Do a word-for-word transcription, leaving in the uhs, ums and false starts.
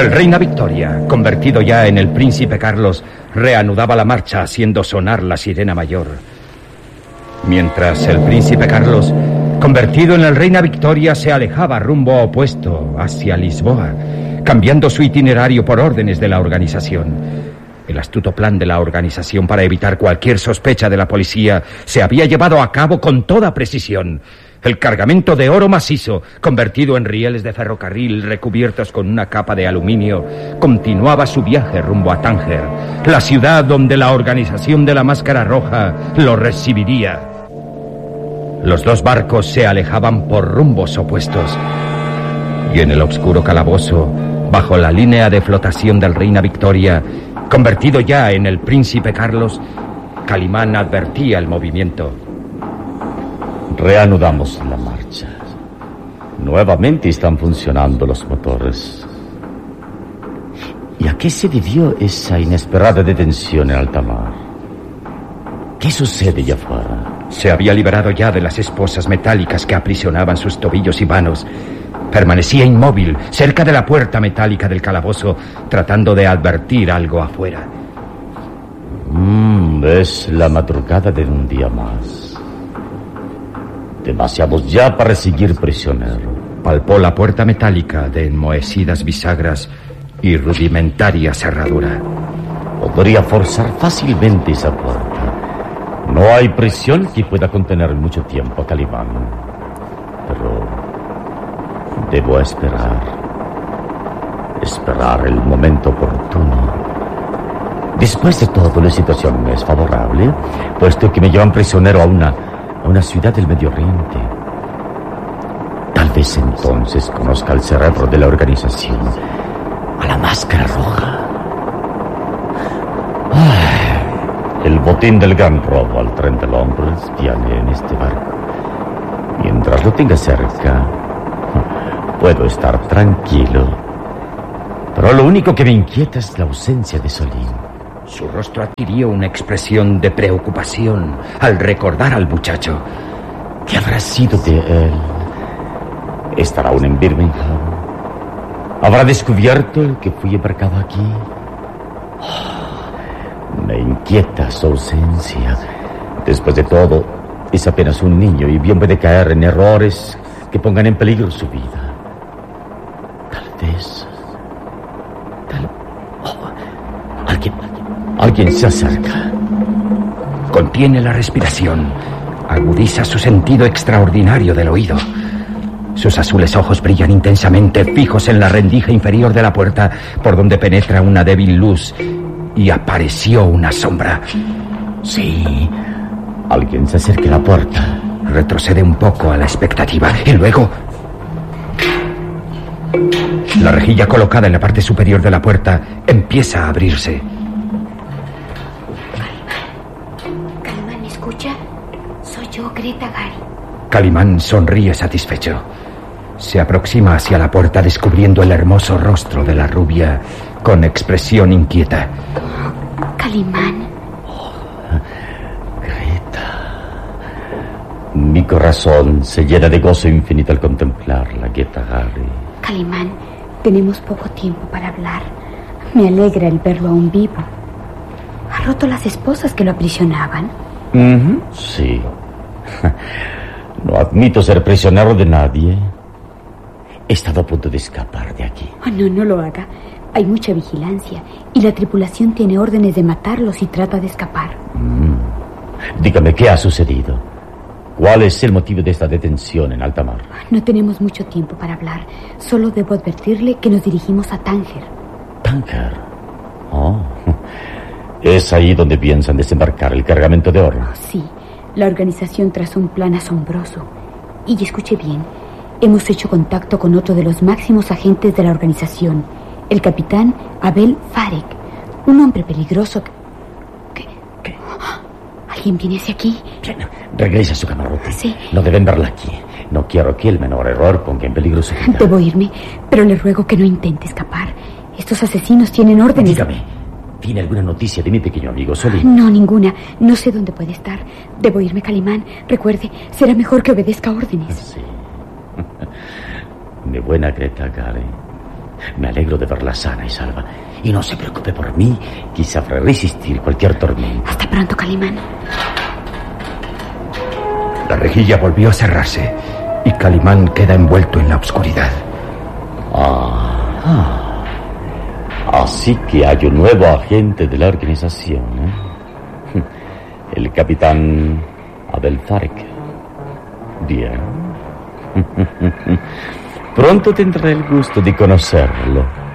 El Reina Victoria, convertido ya en el Príncipe Carlos, reanudaba la marcha haciendo sonar la sirena mayor. Mientras el Príncipe Carlos, convertido en el Reina Victoria, se alejaba rumbo opuesto hacia Lisboa, cambiando su itinerario por órdenes de la organización. El astuto plan de la organización para evitar cualquier sospecha de la policía se había llevado a cabo con toda precisión. El cargamento de oro macizo, convertido en rieles de ferrocarril recubiertos con una capa de aluminio, continuaba su viaje rumbo a Tánger, la ciudad donde la organización de la Máscara Roja lo recibiría. Los dos barcos se alejaban por rumbos opuestos, y en el oscuro calabozo, bajo la línea de flotación del Reina Victoria, convertido ya en el Príncipe Carlos, Calimán advertía el movimiento. Reanudamos la marcha. Nuevamente están funcionando los motores. ¿Y a qué se debió esa inesperada detención en alta mar? ¿Qué sucede allá afuera? Se había liberado ya de las esposas metálicas que aprisionaban sus tobillos y manos. Permanecía inmóvil cerca de la puerta metálica del calabozo, tratando de advertir algo afuera. Mm, es la madrugada de un día más. Demasiados ya para seguir prisionero. Palpó la puerta metálica de enmohecidas bisagras y rudimentaria cerradura. Podría forzar fácilmente esa puerta. No hay prisión que pueda contener mucho tiempo a Calimán. Pero debo esperar. Esperar el momento oportuno. Después de todo, la situación es favorable, puesto que me llevan prisionero a una... a una ciudad del Medio Oriente. Tal vez entonces conozca el cerebro de la organización, a la Máscara Roja. Ay, el botín del gran robo al tren de Londres viene en este barco. Mientras lo tenga cerca, puedo estar tranquilo. Pero lo único que me inquieta es la ausencia de Solín. Su rostro adquirió una expresión de preocupación al recordar al muchacho. ¿Qué habrá sido de él? ¿Estará aún en Birmingham? ¿Habrá descubierto que fui embarcado aquí? Oh, me inquieta su ausencia. Después de todo, es apenas un niño y bien puede caer en errores que pongan en peligro su vida. Tal vez... Tal... Oh, alguien... Alguien se acerca. Contiene la respiración. Agudiza su sentido extraordinario del oído. Sus azules ojos brillan intensamente, fijos en la rendija inferior de la puerta, por donde penetra una débil luz, y apareció una sombra. Sí, alguien se acerca a la puerta. Retrocede un poco a la expectativa, y luego... La rejilla colocada en la parte superior de la puerta empieza a abrirse. Greta Gary. Calimán sonríe satisfecho. Se aproxima hacia la puerta descubriendo el hermoso rostro de la rubia con expresión inquieta. Calimán. Oh, Greta. Mi corazón se llena de gozo infinito al contemplarla, Greta Gary. Calimán, tenemos poco tiempo para hablar. Me alegra el verlo aún vivo. ¿Ha roto las esposas que lo aprisionaban? Uh-huh. Sí. No admito ser prisionero de nadie. He estado a punto de escapar de aquí. Oh, no, no lo haga. Hay mucha vigilancia y la tripulación tiene órdenes de matarlo si trata de escapar. Mm. Dígame, ¿qué ha sucedido? ¿Cuál es el motivo de esta detención en alta mar? No tenemos mucho tiempo para hablar. Solo debo advertirle que nos dirigimos a Tánger. ¿Tánger? Oh. ¿Es ahí donde piensan desembarcar el cargamento de oro? Oh, sí. La organización trazó un plan asombroso. Y escuche bien, hemos hecho contacto con otro de los máximos agentes de la organización, el capitán Abel Farek, un hombre peligroso que... ¿Qué? ¿Qué? ¿Alguien viene hacia aquí? Bien, regresa a su camarote. Sí. No deben verla aquí. No quiero que el menor error ponga en peligro su vida. Debo irme, pero le ruego que no intente escapar. Estos asesinos tienen órdenes... Dígame. ¿Tiene alguna noticia de mi pequeño amigo Solín? No, ninguna. No sé dónde puede estar. Debo irme, Calimán. Recuerde, será mejor que obedezca órdenes. Sí. Mi buena Greta Gary. Me alegro de verla sana y salva. Y no se preocupe por mí, que sabré resistir cualquier tormenta. Hasta pronto, Calimán. La rejilla volvió a cerrarse y Calimán queda envuelto en la oscuridad. Ah, ah. Así que hay un nuevo agente de la organización, ¿eh? El capitán Abel Farek. Bien. Pronto tendré el gusto de conocerlo.